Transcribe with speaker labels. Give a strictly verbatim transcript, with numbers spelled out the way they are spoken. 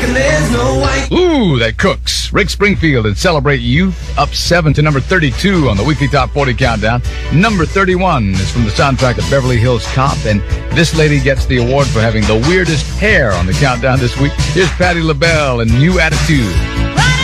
Speaker 1: and there's no white.
Speaker 2: Ooh, that cooks. Rick Springfield and Celebrate Youth, up seven to number thirty-two on the weekly Top forty Countdown. Number thirty-one is from the soundtrack of Beverly Hills Cop, and this lady gets the award for having the weirdest hair on the countdown this week. Here's Patti LaBelle and New Attitude.
Speaker 3: Right.